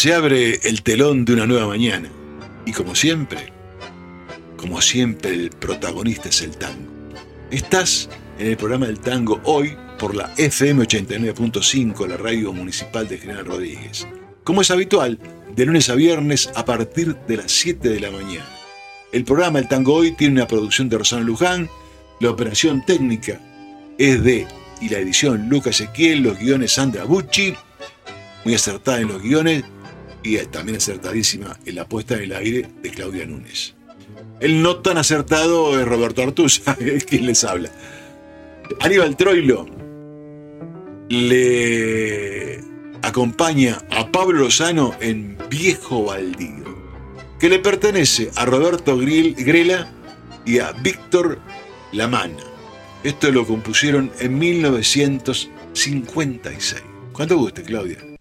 Se abre el telón de una nueva mañana y como siempre, el protagonista es el tango. Estás en el programa del tango hoy por la FM 89.5, la radio municipal de General Rodríguez. Como es habitual, de lunes a viernes a partir de las 7 de la mañana. El programa El Tango Hoy tiene una producción de Rosana Luján, la operación técnica es de y la edición Lucas Ezequiel, los guiones Sandra Bucci, muy acertada en los guiones y también acertadísima en la puesta en el aire de Claudia Núñez. El no tan acertado es Roberto Artusa, es quien les habla. Aníbal Troilo le acompaña a Pablo Lozano en Viejo Baldío, que le pertenece a Roberto Grela y a Víctor Lamana. Esto lo compusieron en 1956. Cuando guste, Claudia.